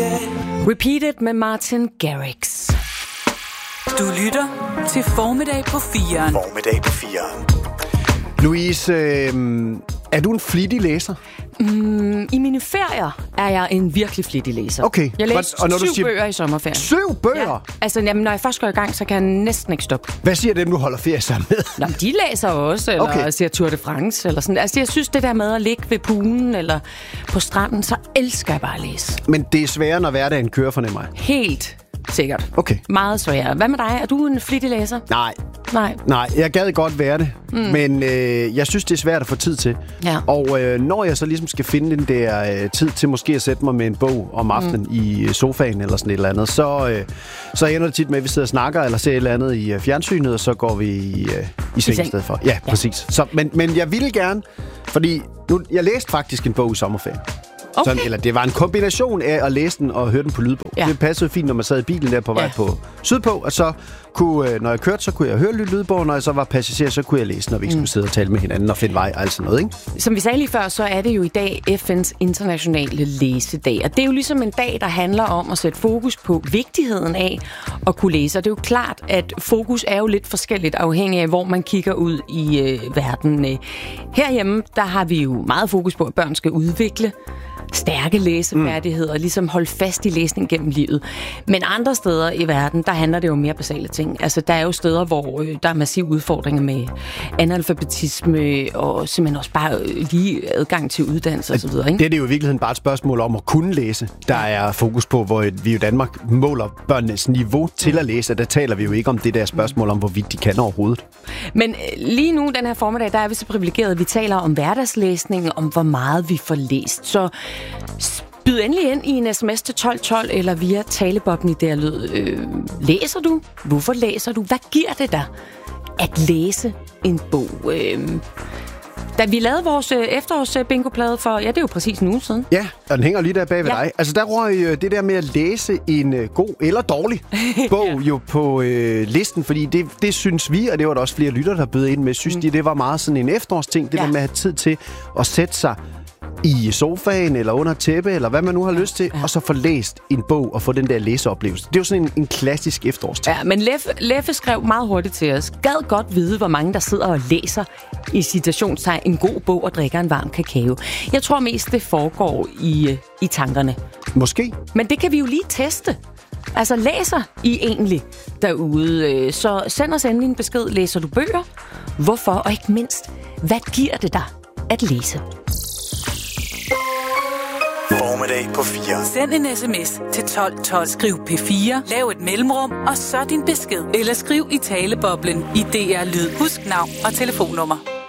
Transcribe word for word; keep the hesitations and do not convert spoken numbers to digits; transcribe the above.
Repeated med Martin Garrix. Du lytter til Formiddag på firen. Formiddag på firen. Louise, øh, er du en flittig læser? Mm, I mine ferier er jeg en virkelig flittig læser. Okay. Jeg læste og når syv du siger... bøger i sommerferien. Syv bøger? Ja. Altså, jamen, når jeg først går i gang, så kan jeg næsten ikke stoppe. Hvad siger dem, du holder ferie sammen med? Nå, de læser også, eller okay. siger Tour de France, eller sådan. Altså, jeg synes, det der med at ligge ved poolen, eller på stranden, så elsker jeg bare at læse. Men det er sværere, når hverdagen kører, fornemmer jeg. Helt sikkert. Okay. Meget sværere. Hvad med dig? Er du en flittig læser? Nej. Nej. Nej, jeg gad godt være det, mm. men øh, jeg synes, det er svært at få tid til. Ja. Og øh, når jeg så ligesom skal finde den der øh, tid til måske at sætte mig med en bog om aftenen mm. i sofaen eller sådan et eller andet, så, øh, så ender det tit med, at vi sidder og snakker eller ser et eller andet i øh, fjernsynet, og så går vi i, øh, i seng i stedet for. Ja, ja. Præcis. Så, men, men jeg ville gerne, fordi nu, jeg læste faktisk en bog i sommerferien. Okay. Sådan, eller det var en kombination af at læse den og høre den på lydbog. Ja. Det passede fint, når man sad i bilen der på vej ja. på sydpå, og så kunne, når jeg kørte, så kunne jeg høre lydbogen, når jeg så var passager, så kunne jeg læse, når vi ikke skulle sidde og tale med hinanden og finde vej og alt sådan noget, ikke? Som vi sagde lige før, så er det jo i dag F N's internationale læsedag, og det er jo ligesom en dag, der handler om at sætte fokus på vigtigheden af at kunne læse, og det er jo klart, at fokus er jo lidt forskelligt afhængig af, hvor man kigger ud i øh, verden. Herhjemme, der har vi jo meget fokus på, at børn skal udvikle stærke læsefærdigheder, mm. ligesom holde fast i læsning gennem livet. Men andre steder i verden, der handler det jo mere basale ting. Altså, der er jo steder, hvor øh, der er massive udfordringer med analfabetisme og simpelthen også bare øh, lige adgang til uddannelse osv. Det er det jo i virkeligheden bare et spørgsmål om at kunne læse. Der er fokus på, hvor vi i Danmark måler børnenes niveau til at læse. Der taler vi jo ikke om det der spørgsmål om, hvorvidt de kan overhovedet. Men øh, lige nu, den her formiddag, der er vi så privilegeret, at vi taler om hverdagslæsning, om hvor meget vi får læst. Så byd endelig ind i en sms til tolv tolv eller via talebobben i der lyd. Øh, læser du? Hvorfor læser du? Hvad giver det dig at læse en bog? Øh, da vi lavede vores efterårs bingoplade for, ja, det er jo præcis en uge siden. Ja, og den hænger lige der bag ved ja. dig. Altså, der røg det der med at læse en god eller dårlig bog ja. jo på øh, listen, fordi det, det synes vi, og det var der også flere lytter, der bød ind med, synes mm. de, det var meget sådan en efterårsting, det ja. der med at have tid til at sætte sig i sofaen eller under tæppe, eller hvad man nu har lyst til, ja. og så få læst en bog og få den der læseoplevelse. Det er jo sådan en, en klassisk efterårsting. Ja, men Leffe, Leffe skrev meget hurtigt til os. Gad godt vide, hvor mange der sidder og læser i citationstegn en god bog og drikker en varm kakao. Jeg tror mest, det foregår i, i tankerne. Måske. Men det kan vi jo lige teste. Altså, læser I egentlig derude? Så send os endelig en besked. Læser du bøger? Hvorfor? Og ikke mindst, hvad giver det dig at læse? Formiddag på fire. Send en sms til tolv tolv. Skriv P fire, lav et mellemrum, og så din besked. Eller skriv i taleboblen i D R Lyd. Husk navn og telefonnummer.